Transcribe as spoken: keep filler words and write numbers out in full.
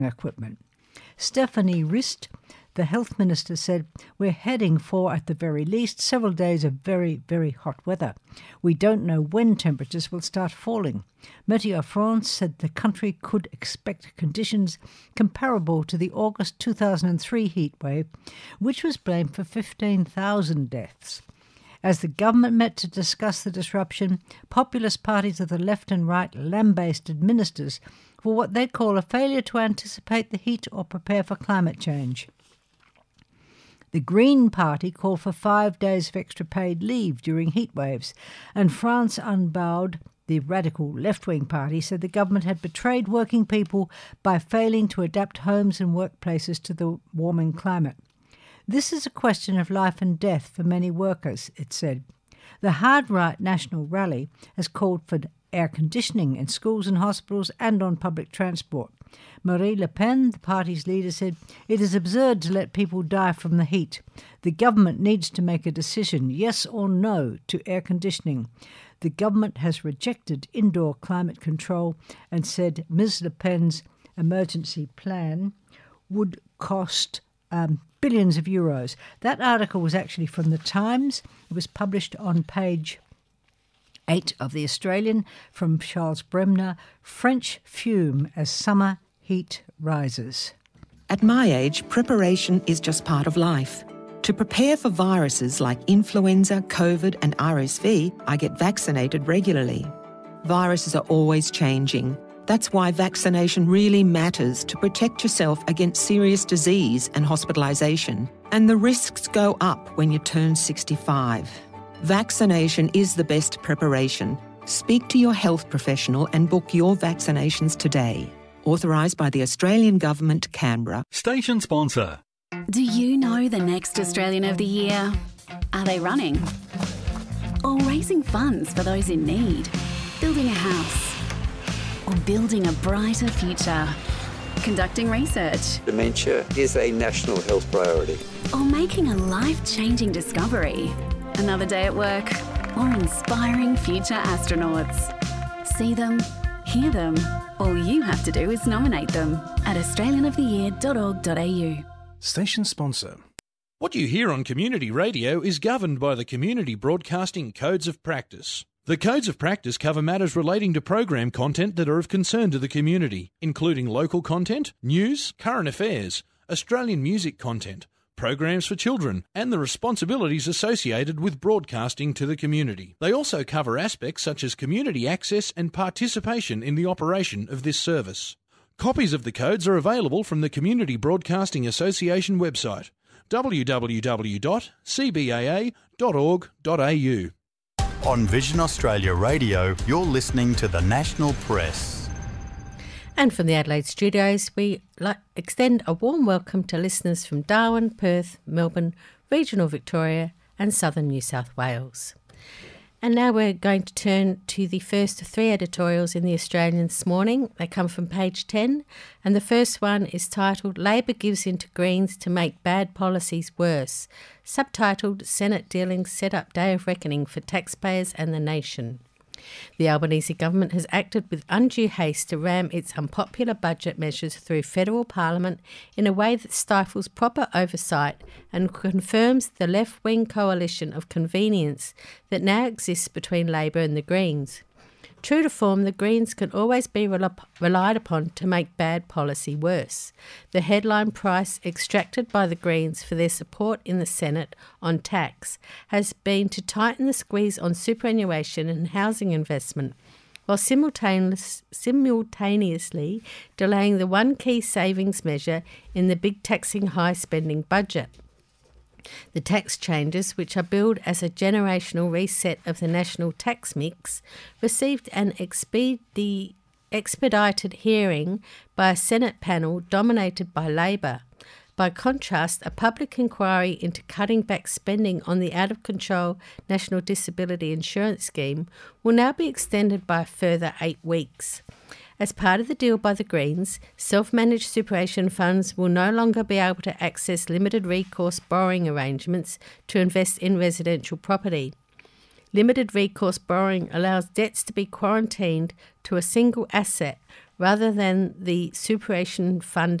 equipment. Stephanie Rist, the health minister, said, "We're heading for, at the very least, several days of very, very hot weather. We don't know when temperatures will start falling." Météo France said the country could expect conditions comparable to the August two thousand three heatwave, which was blamed for fifteen thousand deaths. As the government met to discuss the disruption, populist parties of the left and right lambasted ministers for what they call a failure to anticipate the heat or prepare for climate change. The Green Party called for five days of extra paid leave during heat waves, and France Unbowed, the radical left-wing party, said the government had betrayed working people by failing to adapt homes and workplaces to the warming climate. "This is a question of life and death for many workers," it said. The hard-right National Rally has called for air conditioning in schools and hospitals and on public transport. Marine Le Pen, the party's leader, said, "It is absurd to let people die from the heat. The government needs to make a decision, yes or no, to air conditioning." The government has rejected indoor climate control and said Miz Le Pen's emergency plan would cost um, billions of euros. That article was actually from The Times. It was published on page eight of The Australian from Charles Bremner. French fume as summer heat rises. At my age, preparation is just part of life. To prepare for viruses like influenza, COVID and R S V, I get vaccinated regularly. Viruses are always changing. That's why vaccination really matters to protect yourself against serious disease and hospitalisation. And the risks go up when you turn sixty-five. Vaccination is the best preparation. Speak to your health professional and book your vaccinations today. Authorised by the Australian Government, Canberra. Station sponsor. Do you know the next Australian of the Year? Are they running? Or raising funds for those in need? Building a house? Or building a brighter future? Conducting research? Dementia is a national health priority. Or making a life-changing discovery? Another day at work? Or inspiring future astronauts? See them, hear them. All you have to do is nominate them at australian of the year dot org dot a u. Station sponsor. What you hear on community radio is governed by the Community Broadcasting Codes of Practice. The Codes of Practice cover matters relating to program content that are of concern to the community, including local content, news, current affairs, Australian music content, programs for children, and the responsibilities associated with broadcasting to the community. They also cover aspects such as community access and participation in the operation of this service. Copies of the codes are available from the Community Broadcasting Association website, w w w dot c b a a dot org dot a u. On Vision Australia Radio, you're listening to the National Press. And from the Adelaide studios, we extend a warm welcome to listeners from Darwin, Perth, Melbourne, regional Victoria and southern New South Wales. And now we're going to turn to the first three editorials in The Australian this morning. They come from page ten, and the first one is titled "Labor Gives in to Greens to Make Bad Policies Worse," subtitled "Senate Dealings Set Up Day of Reckoning for Taxpayers and the Nation." The Albanese government has acted with undue haste to ram its unpopular budget measures through federal parliament in a way that stifles proper oversight and confirms the left-wing coalition of convenience that now exists between Labor and the Greens. True to form, the Greens can always be relied upon to make bad policy worse. The headline price extracted by the Greens for their support in the Senate on tax has been to tighten the squeeze on superannuation and housing investment, while simultaneous, simultaneously delaying the one key savings measure in the big taxing high spending budget. The tax changes, which are billed as a generational reset of the national tax mix, received an expedi- expedited hearing by a Senate panel dominated by Labor. By contrast, a public inquiry into cutting back spending on the out-of-control National Disability Insurance Scheme will now be extended by a further eight weeks. As part of the deal by the Greens, self-managed superannuation funds will no longer be able to access limited recourse borrowing arrangements to invest in residential property. Limited recourse borrowing allows debts to be quarantined to a single asset rather than the superannuation fund